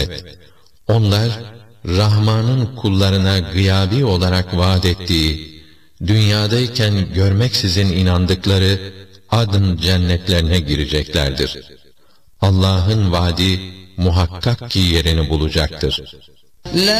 Evet, onlar Rahman'ın kullarına gıyabi olarak vaat ettiği, dünyadayken görmeksizin inandıkları adn cennetlerine gireceklerdir. Allah'ın vaadi muhakkak ki yerini bulacaktır.